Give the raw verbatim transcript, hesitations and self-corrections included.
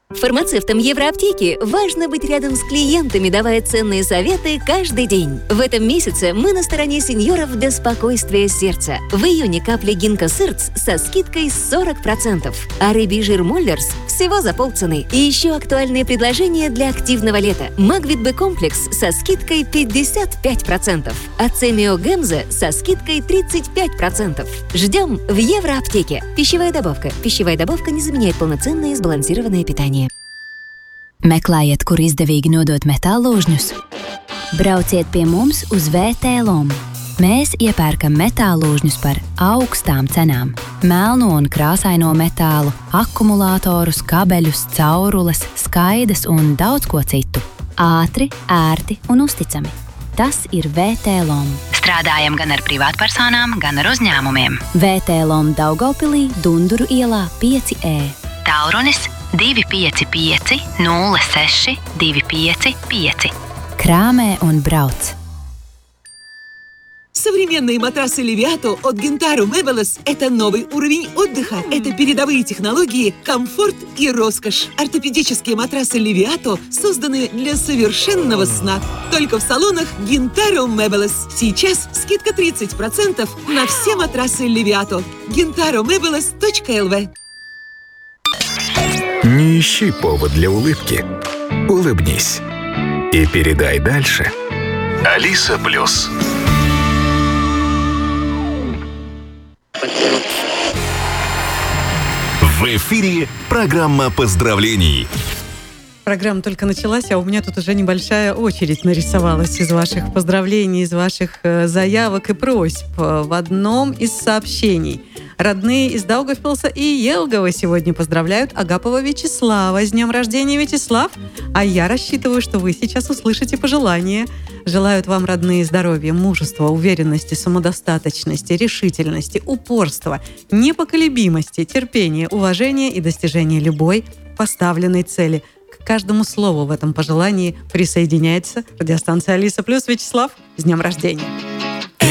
Фармацевтам Евроаптеки важно быть рядом с клиентами, давая ценные советы каждый день. В этом месяце мы на стороне сеньоров для спокойствия сердца. В июне капли Гинко Сырц со скидкой сорок процентов, а рыбий жир Моллерс всего за полцены. И еще актуальные предложения для активного лета. Магвит Б комплекс со скидкой пятьдесят пять процентов, а Цемио Гемза со скидкой тридцать пять процентов. Ждем в Евроаптеке. Пищевая добавка. Пищевая добавка не заменяет полноценное и сбалансированное питание. Meklējiet, kur izdevīgi nodot metālūžņus? Brauciet pie mums uz V T Lom. Mēs iepērkam metālūžņus par augstām cenām. Melno un krāsaino metālu, akumulātorus, kabeļus, caurules, skaidas un daudz ko citu. Ātri, ērti un uzticami. Tas ir V T Lom. Strādājam gan ar privātpersonām, gan ar uzņēmumiem. V T Lom Daugavpilī, Dunduru ielā pieci E. Tālrunis divi pieci pieci nulle seši divi pieci pieci. Krāmē un brauc. Современные матрасы Leviato от Gintaro Meubles – это новый уровень отдыха. Это передовые технологии, комфорт и роскошь. Ортопедические матрасы Leviato созданы для совершенного сна. Только в салонах Gintaro Meubles. Сейчас скидка тридцать процентов на все матрасы Leviato. гинтаро мебелес точка эл ви. Не ищи повод для улыбки. Улыбнись. И передай дальше. Алиса Плюс. В эфире программа поздравлений. Программа только началась, а у меня тут уже небольшая очередь нарисовалась из ваших поздравлений, из ваших заявок и просьб. В одном из сообщений родные из Даугавпилса и Елгова сегодня поздравляют Агапова Вячеслава. С днем рождения, Вячеслав! А я рассчитываю, что вы сейчас услышите пожелания. Желают вам родные здоровья, мужества, уверенности, самодостаточности, решительности, упорства, непоколебимости, терпения, уважения и достижения любой поставленной цели. К каждому слову в этом пожелании присоединяется радиостанция Алиса Плюс. Вячеслав, с днем рождения!